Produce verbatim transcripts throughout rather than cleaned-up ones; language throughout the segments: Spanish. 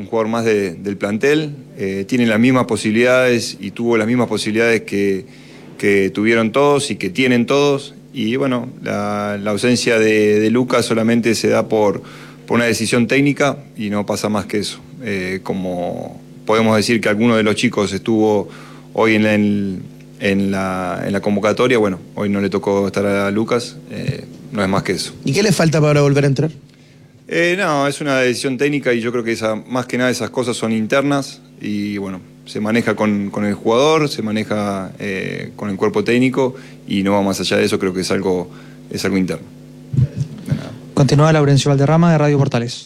un jugador más de, del plantel, eh, tiene las mismas posibilidades y tuvo las mismas posibilidades que, que tuvieron todos y que tienen todos, y bueno, la, la ausencia de, de Lucas solamente se da por, por una decisión técnica y no pasa más que eso. Eh, como podemos decir que alguno de los chicos estuvo hoy en el, en la, en la convocatoria, bueno, hoy no le tocó estar a Lucas, eh, no es más que eso. ¿Y qué le falta para volver a entrar? Eh, no, es una decisión técnica y yo creo que esa, más que nada esas cosas son internas y bueno, se maneja con, con el jugador, se maneja eh, con el cuerpo técnico y no va más allá de eso, creo que es algo, es algo interno. Continúa Laurencio Valderrama de Radio Portales.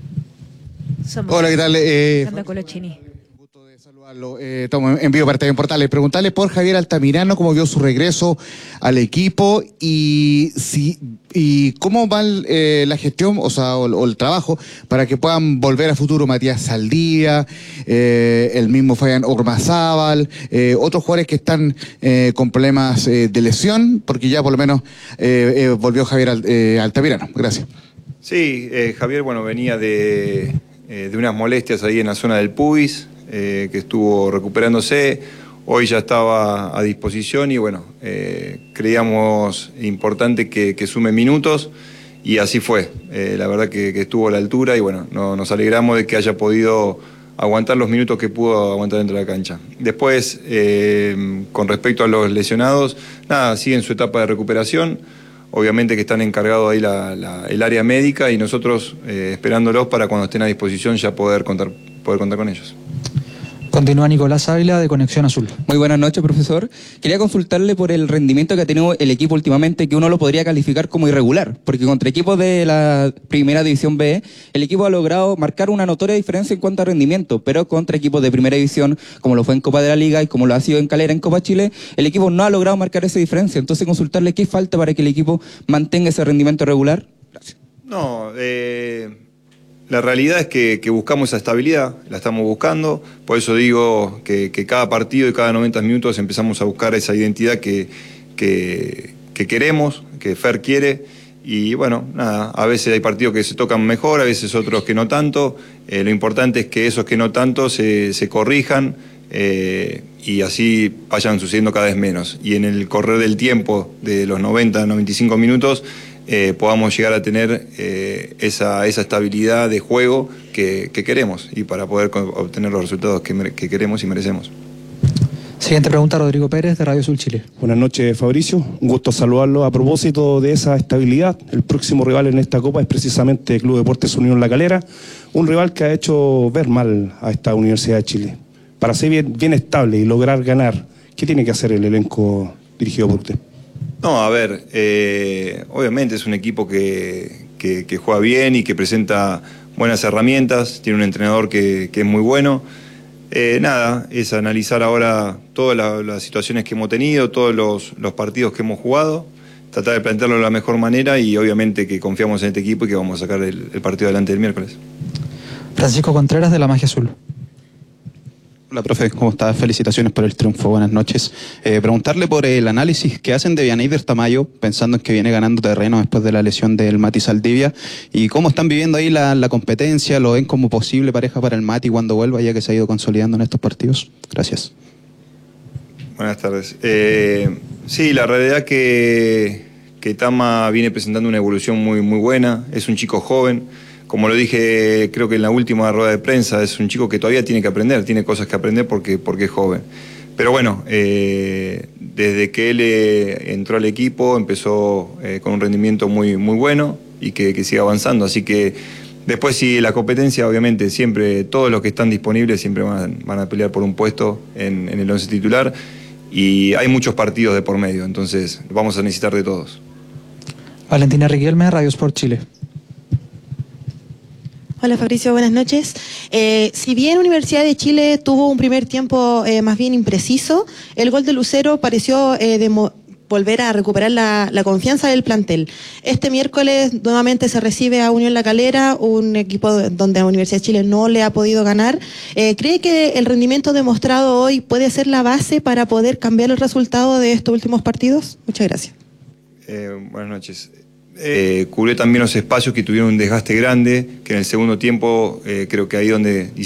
Somos Hola, ¿qué tal? Eh, Sandra Colochini. Gusto de saludarlo. Eh, estamos en vivo para T V en Portales. Preguntarle por Javier Altamirano, cómo vio su regreso al equipo y si y cómo va eh, la gestión, o sea, o, o el trabajo, para que puedan volver a futuro Matías Saldía, eh, el mismo Fabián Ormazábal, eh, otros jugadores que están eh, con problemas eh, de lesión, porque ya por lo menos eh, eh, volvió Javier eh, Altamirano. Gracias. Sí, eh, Javier, bueno, venía de, eh, de unas molestias ahí en la zona del pubis, eh, que estuvo recuperándose. Hoy ya estaba a disposición y bueno, eh, creíamos importante que, que sume minutos y así fue. Eh, la verdad que, que estuvo a la altura y bueno, no, nos alegramos de que haya podido aguantar los minutos que pudo aguantar dentro de la cancha. Después, eh, con respecto a los lesionados, nada, siguen su etapa de recuperación. Obviamente que están encargados ahí la, la, el área médica y nosotros eh, esperándolos para cuando estén a disposición ya poder contar, poder contar con ellos. Continúa Nicolás Ávila de Conexión Azul. Muy buenas noches, profesor. Quería consultarle por el rendimiento que ha tenido el equipo últimamente, que uno lo podría calificar como irregular, porque contra equipos de la Primera División B, el equipo ha logrado marcar una notoria diferencia en cuanto a rendimiento, pero contra equipos de Primera División, como lo fue en Copa de la Liga y como lo ha sido en Calera en Copa Chile, el equipo no ha logrado marcar esa diferencia. Entonces, consultarle qué falta para que el equipo mantenga ese rendimiento regular. Gracias. No, eh... La realidad es que, que buscamos esa estabilidad, la estamos buscando, por eso digo que, que cada partido y cada noventa minutos empezamos a buscar esa identidad que, que, que queremos, que Fer quiere, y bueno, nada, a veces hay partidos que se tocan mejor, a veces otros que no tanto, eh, lo importante es que esos que no tanto se, se corrijan eh, y así vayan sucediendo cada vez menos, y en el correr del tiempo de los noventa, noventa y cinco minutos, Eh, podamos llegar a tener eh, esa, esa estabilidad de juego que, que queremos y para poder obtener los resultados que, que queremos y merecemos. Siguiente pregunta, Rodrigo Pérez de Radio Azul Chile. Buenas noches, Fabricio, un gusto saludarlo. A propósito de esa estabilidad, el próximo rival en esta Copa es precisamente el Club Deportes Unión La Calera, un rival que ha hecho ver mal a esta Universidad de Chile. Para ser bien, bien estable y lograr ganar, ¿qué tiene que hacer el elenco dirigido por usted? No, a ver, eh, obviamente es un equipo que, que, que juega bien y que presenta buenas herramientas, tiene un entrenador que, que es muy bueno. Eh, nada, es analizar ahora todas la, las situaciones que hemos tenido, todos los, los partidos que hemos jugado, tratar de plantearlo de la mejor manera y obviamente que confiamos en este equipo y que vamos a sacar el, el partido adelante el miércoles. Francisco Contreras de La Magia Azul. Hola, profe, ¿cómo está? Felicitaciones por el triunfo, buenas noches. Eh, preguntarle por el análisis que hacen de Vianeyder Tamayo, pensando en que viene ganando terreno después de la lesión del Mati Saldivia, y cómo están viviendo ahí la, la competencia, lo ven como posible pareja para el Mati cuando vuelva, ya que se ha ido consolidando en estos partidos. Gracias. Buenas tardes. Eh, sí, la realidad que, que Tama viene presentando una evolución muy, muy buena, es un chico joven. Como lo dije, creo que en la última rueda de prensa, es un chico que todavía tiene que aprender, tiene cosas que aprender porque, porque es joven. Pero bueno, eh, desde que él eh, entró al equipo, empezó eh, con un rendimiento muy, muy bueno y que, que sigue avanzando. Así que después sí, la competencia, obviamente, siempre, todos los que están disponibles siempre van, van a pelear por un puesto en, en el once titular. Y hay muchos partidos de por medio, entonces vamos a necesitar de todos. Valentina Riquelme, Radio Sport Chile. Hola Fabricio, buenas noches. Eh, si bien Universidad de Chile tuvo un primer tiempo eh, más bien impreciso, el gol de Lucero pareció eh, de volver a recuperar la, la confianza del plantel. Este miércoles nuevamente se recibe a Unión La Calera, un equipo donde la Universidad de Chile no le ha podido ganar. Eh, ¿Cree que el rendimiento demostrado hoy puede ser la base para poder cambiar el resultado de estos últimos partidos? Muchas gracias. Eh, buenas noches. Eh, cubrió también los espacios que tuvieron un desgaste grande, que en el segundo tiempo eh, creo que ahí donde